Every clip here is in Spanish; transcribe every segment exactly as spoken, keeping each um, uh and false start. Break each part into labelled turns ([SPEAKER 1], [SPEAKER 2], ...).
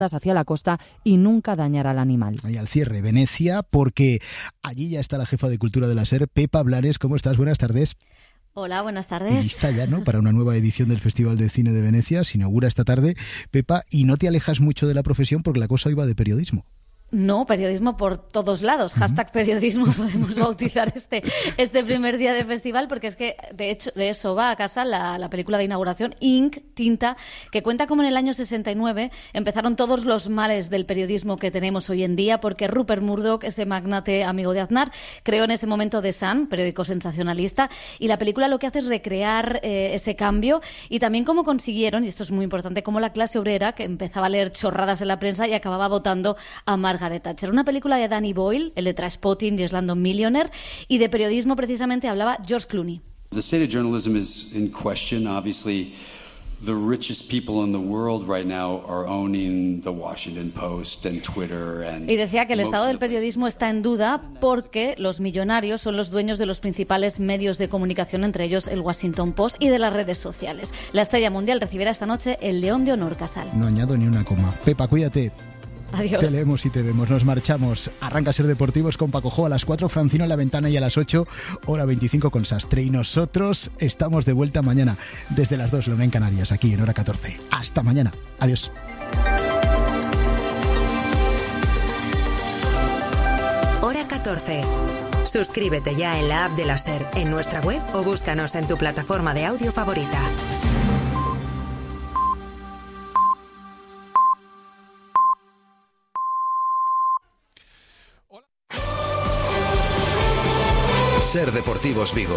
[SPEAKER 1] hacia la costa y nunca dañar al animal.
[SPEAKER 2] Y al cierre, Venecia, porque allí ya está la jefa de cultura de la SER, Pepa Blanes. ¿Cómo estás? Buenas tardes.
[SPEAKER 3] Hola, buenas tardes.
[SPEAKER 2] Lista ya, ¿no?, para una nueva edición del Festival de Cine de Venecia. Se inaugura esta tarde, Pepa, y no te alejas mucho de la profesión porque la cosa hoy va de periodismo.
[SPEAKER 3] No, periodismo por todos lados. Hashtag periodismo podemos bautizar este, este primer día de festival, porque es que de hecho de eso va a casa la, la película de inauguración, Ink, Tinta, que cuenta cómo en el año sesenta y nueve empezaron todos los males del periodismo que tenemos hoy en día, porque Rupert Murdoch, ese magnate amigo de Aznar, creó en ese momento The Sun, periódico sensacionalista, y la película lo que hace es recrear eh, ese cambio y también cómo consiguieron, y esto es muy importante, cómo la clase obrera, que empezaba a leer chorradas en la prensa y acababa votando a Margaret Thatcher. Una película de Danny Boyle, el de Trainspotting y Slumdog Millionaire, y de periodismo precisamente hablaba George Clooney.
[SPEAKER 4] The state of journalism is in question. Obviously, the richest people in the world right now are owning the Washington Post and Twitter and
[SPEAKER 3] Y decía que el estado del periodismo está en duda porque los millonarios son los dueños de los principales medios de comunicación, entre ellos el Washington Post, y de las redes sociales. La estrella mundial recibirá esta noche el León de Honor Casal.
[SPEAKER 2] No añado ni una coma. Pepa, cuídate.
[SPEAKER 3] Adiós.
[SPEAKER 2] Te leemos y te vemos. Nos marchamos. Arranca Ser Deportivos con Paco Jo a las cuatro, Francino en la ventana, y a las ocho, hora veinticinco con Sastre. Y nosotros estamos de vuelta mañana desde las dos, Luna en Canarias, aquí en hora catorce. Hasta mañana. Adiós.
[SPEAKER 5] Hora catorce. Suscríbete ya en la app de la SER, en nuestra web o búscanos en tu plataforma de audio favorita.
[SPEAKER 6] Ser Deportivos Vigo.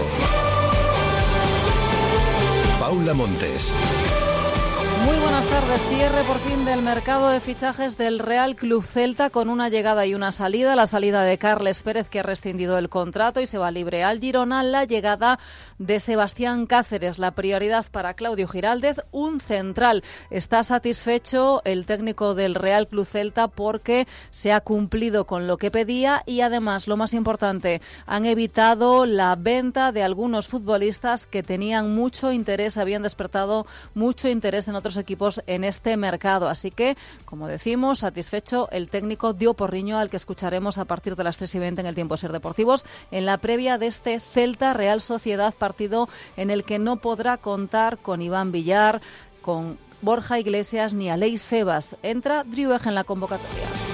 [SPEAKER 6] Paula Montes.
[SPEAKER 7] Muy buenas tardes. Cierre por fin del mercado de fichajes del Real Club Celta, con una llegada y una salida. La salida de Carles Pérez, que ha rescindido el contrato y se va libre al Girona. La llegada de Sebastián Cáceres, la prioridad para Claudio Giraldez, un central. Está satisfecho el técnico del Real Club Celta porque se ha cumplido con lo que pedía y además, lo más importante, han evitado la venta de algunos futbolistas que tenían mucho interés, habían despertado mucho interés en otros equipos en este mercado. Así que, como decimos, satisfecho el técnico Dio Porriño, al que escucharemos a partir de las tres y veinte en el Tiempo Ser Deportivos, en la previa de este Celta Real Sociedad, partido en el que no podrá contar con Iván Villar, con Borja Iglesias ni Aleix Febas. Entra Driouech en la convocatoria.